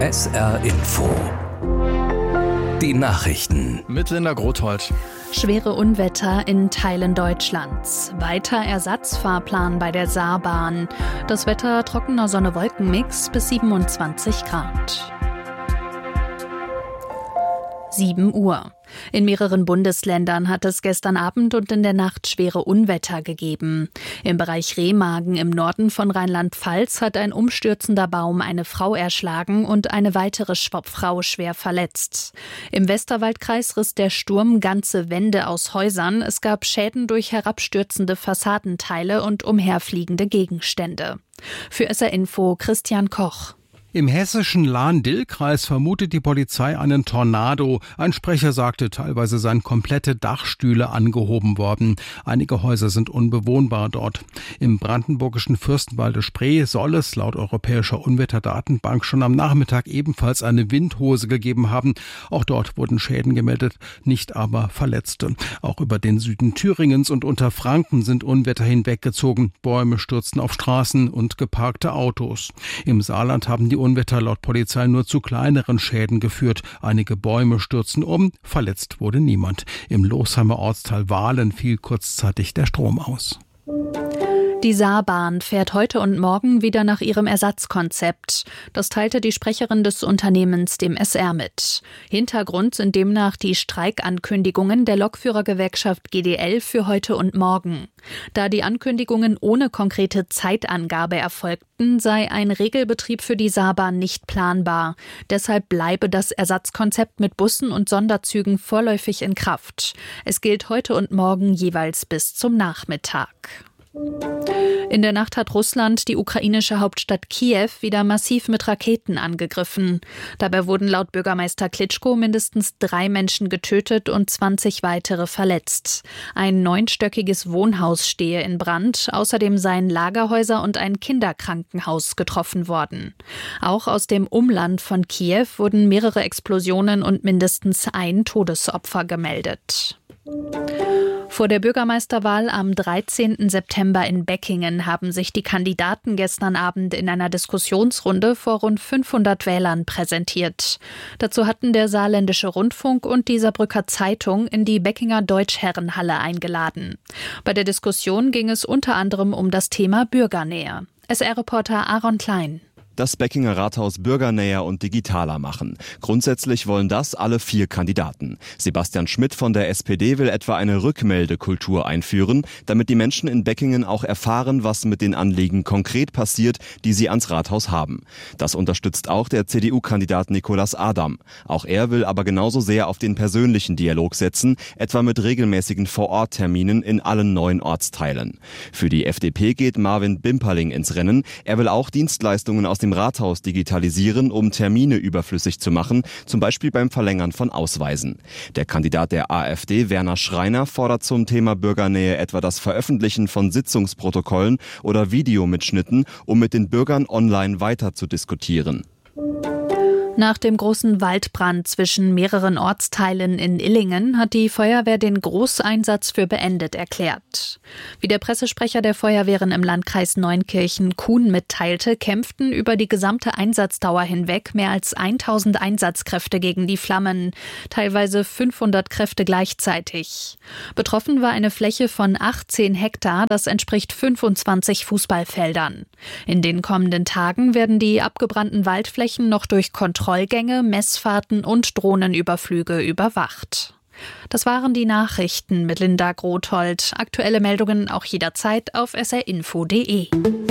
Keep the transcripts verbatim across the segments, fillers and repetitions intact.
S R Info. Die Nachrichten. Mit Linda Grothold. Schwere Unwetter in Teilen Deutschlands. Weiter Ersatzfahrplan bei der Saarbahn. Das Wetter trockener Sonne-Wolken-Mix bis siebenundzwanzig Grad. sieben Uhr. In mehreren Bundesländern hat es gestern Abend und in der Nacht schwere Unwetter gegeben. Im Bereich Remagen im Norden von Rheinland-Pfalz hat ein umstürzender Baum eine Frau erschlagen und eine weitere Frau schwer verletzt. Im Westerwaldkreis riss der Sturm ganze Wände aus Häusern. Es gab Schäden durch herabstürzende Fassadenteile und umherfliegende Gegenstände. Für S R Info Christian Koch. Im hessischen Lahn-Dill-Kreis vermutet die Polizei einen Tornado. Ein Sprecher sagte, teilweise seien komplette Dachstühle angehoben worden. Einige Häuser sind unbewohnbar dort. Im brandenburgischen Fürstenwalde-Spree soll es laut Europäischer Unwetterdatenbank schon am Nachmittag ebenfalls eine Windhose gegeben haben. Auch dort wurden Schäden gemeldet, nicht aber Verletzte. Auch über den Süden Thüringens und Unterfranken sind Unwetter hinweggezogen. Bäume stürzten auf Straßen und geparkte Autos. Im Saarland haben die Unwetter laut Polizei nur zu kleineren Schäden geführt. Einige Bäume stürzten um, verletzt wurde niemand. Im Losheimer Ortsteil Wahlen fiel kurzzeitig der Strom aus. Die Saarbahn fährt heute und morgen wieder nach ihrem Ersatzkonzept. Das teilte die Sprecherin des Unternehmens dem S R mit. Hintergrund sind demnach die Streikankündigungen der Lokführergewerkschaft G D L für heute und morgen. Da die Ankündigungen ohne konkrete Zeitangabe erfolgten, sei ein Regelbetrieb für die Saarbahn nicht planbar. Deshalb bleibe das Ersatzkonzept mit Bussen und Sonderzügen vorläufig in Kraft. Es gilt heute und morgen jeweils bis zum Nachmittag. In der Nacht hat Russland die ukrainische Hauptstadt Kiew wieder massiv mit Raketen angegriffen. Dabei wurden laut Bürgermeister Klitschko mindestens drei Menschen getötet und zwanzig weitere verletzt. Ein neunstöckiges Wohnhaus stehe in Brand. Außerdem seien Lagerhäuser und ein Kinderkrankenhaus getroffen worden. Auch aus dem Umland von Kiew wurden mehrere Explosionen und mindestens ein Todesopfer gemeldet. Vor der Bürgermeisterwahl am dreizehnten September in Beckingen haben sich die Kandidaten gestern Abend in einer Diskussionsrunde vor rund fünfhundert Wählern präsentiert. Dazu hatten der Saarländische Rundfunk und die Saarbrücker Zeitung in die Beckinger Deutschherrenhalle eingeladen. Bei der Diskussion ging es unter anderem um das Thema Bürgernähe. S R-Reporter Aaron Klein. Das Beckinger Rathaus bürgernäher und digitaler machen. Grundsätzlich wollen das alle vier Kandidaten. Sebastian Schmidt von der S P D will etwa eine Rückmeldekultur einführen, damit die Menschen in Beckingen auch erfahren, was mit den Anliegen konkret passiert, die sie ans Rathaus haben. Das unterstützt auch der C D U-Kandidat Nicolas Adam. Auch er will aber genauso sehr auf den persönlichen Dialog setzen, etwa mit regelmäßigen Vor-Ort-Terminen in allen neuen Ortsteilen. Für die F D P geht Marvin Bimperling ins Rennen. Er will auch Dienstleistungen aus dem Rathaus digitalisieren, um Termine überflüssig zu machen, zum Beispiel beim Verlängern von Ausweisen. Der Kandidat der AfD, Werner Schreiner, fordert zum Thema Bürgernähe etwa das Veröffentlichen von Sitzungsprotokollen oder Videomitschnitten, um mit den Bürgern online weiter zu diskutieren. Nach dem großen Waldbrand zwischen mehreren Ortsteilen in Illingen hat die Feuerwehr den Großeinsatz für beendet erklärt. Wie der Pressesprecher der Feuerwehren im Landkreis Neunkirchen-Kuhn mitteilte, kämpften über die gesamte Einsatzdauer hinweg mehr als tausend Einsatzkräfte gegen die Flammen, teilweise fünfhundert Kräfte gleichzeitig. Betroffen war eine Fläche von achtzehn Hektar, das entspricht fünfundzwanzig Fußballfeldern. In den kommenden Tagen werden die abgebrannten Waldflächen noch durch Kontrolle Kontrollgänge, Messfahrten und Drohnenüberflüge überwacht. Das waren die Nachrichten mit Linda Grothold. Aktuelle Meldungen auch jederzeit auf s r info punkt d e.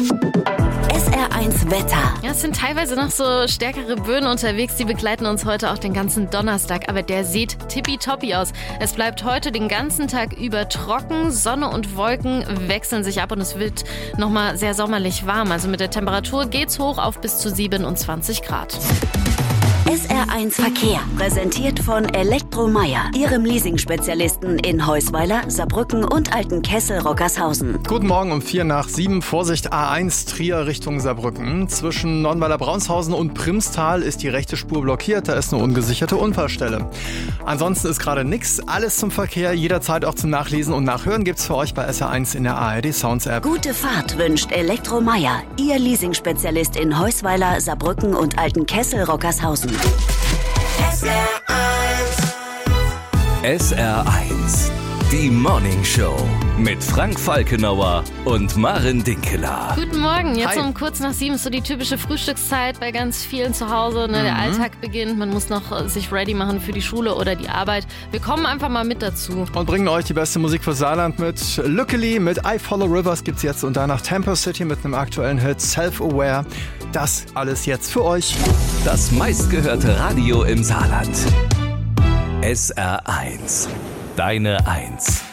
S R eins Wetter. Ja, es sind teilweise noch so stärkere Böen unterwegs, die begleiten uns heute auch den ganzen Donnerstag, aber der sieht tippitoppi aus. Es bleibt heute den ganzen Tag über trocken, Sonne und Wolken wechseln sich ab und es wird nochmal sehr sommerlich warm. Also mit der Temperatur geht's hoch auf bis zu siebenundzwanzig Grad. S R eins Verkehr, präsentiert von Elektromeier, Ihrem Leasing-Spezialisten in Heusweiler, Saarbrücken und Altenkessel-Rockershausen. Guten Morgen um vier nach sieben. Vorsicht A eins Trier Richtung Saarbrücken. Zwischen Nonnweiler-Braunshausen und Primstal ist die rechte Spur blockiert. Da ist eine ungesicherte Unfallstelle. Ansonsten ist gerade nichts. Alles zum Verkehr, jederzeit auch zum Nachlesen und Nachhören gibt's für euch bei S R eins in der A R D Sounds App. Gute Fahrt wünscht Elektromeier, Ihr Leasing-Spezialist in Heusweiler, Saarbrücken und Altenkessel-Rockershausen. S R eins. S R eins. Die Morning Show mit Frank Falkenauer und Maren Dinkeler. Guten Morgen, jetzt Hi. um kurz nach sieben ist so die typische Frühstückszeit bei ganz vielen zu Hause. Ne? Mhm. Der Alltag beginnt, man muss noch äh, sich ready machen für die Schule oder die Arbeit. Wir kommen einfach mal mit dazu. Und bringen euch die beste Musik für Saarland mit. Luckily mit I Follow Rivers gibt's jetzt und danach Tempo City mit einem aktuellen Hit Self-Aware. Das alles jetzt für euch. Das meistgehörte Radio im Saarland. S R eins. Deine Eins.